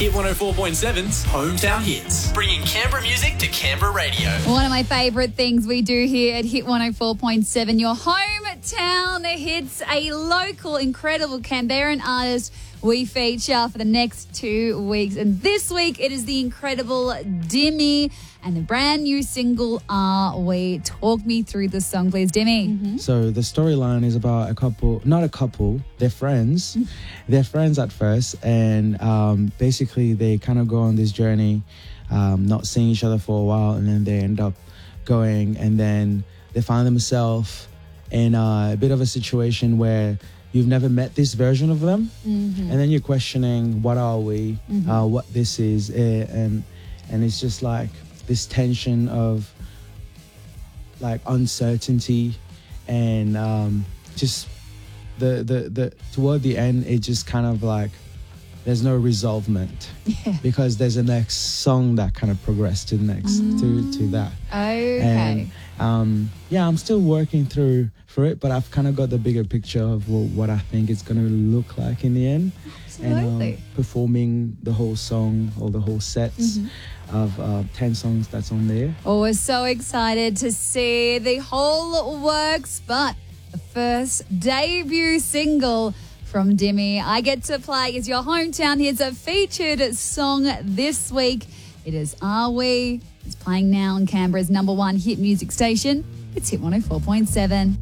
Hit 104.7's Hometown Hits, bringing Canberra music to Canberra radio. One of my favourite things we do here at Hit 104.7, your hometown hits, a local, incredible Canberran artist we feature for the next 2 weeks. And this week it is the incredible Dimmy and the brand new single, Are We? Talk me through the song, please, Dimmy. So the storyline is about they're friends. They're friends at first, and basically they kind of go on this journey, not seeing each other for a while, and then they end up going, and then they find themselves in a bit of a situation where you've never met this version of them, and then you're questioning, what are we, what this is, and it's just like this tension of like uncertainty, and just the toward the end, it just kind of like there's no resolvement, because there's a next song that kind of progressed to the next to that. Okay. And I'm still working for it, but I've kind of got the bigger picture of what I think it's going to look like in the end. Absolutely. And performing the whole song or the whole sets of 10 songs that's on there. Oh, we're so excited to see the whole works, but the first debut single from Dimmy I get to play is your hometown hits, a featured song this week. It is Are We? It's playing now on Canberra's #1 hit music station. It's Hit 104.7.